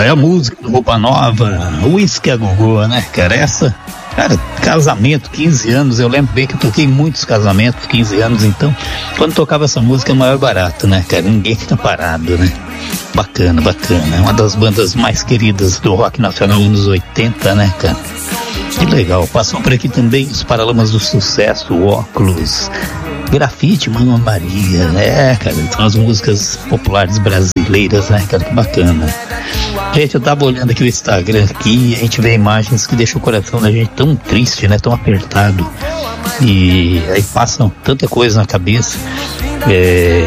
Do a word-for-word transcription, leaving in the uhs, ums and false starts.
é a música do Roupa Nova, Whisky a Gogô, né, cara? Essa, cara, casamento, quinze anos, eu lembro bem que eu toquei muitos casamentos, quinze anos, então, quando tocava essa música é o maior barato, né, cara? Ninguém fica parado, né? Bacana, bacana. É uma das bandas mais queridas do rock nacional nos anos oitenta, né, cara? Que legal. Passam por aqui também os Paralamas do Sucesso, Óculos, Grafite, Mano Maria, né, cara? São as músicas populares brasileiras, né, cara? Que bacana. Gente, eu tava olhando aqui o Instagram aqui e a gente vê imagens que deixam o coração da gente tão triste, né? Tão apertado. E aí passam tanta coisa na cabeça. É...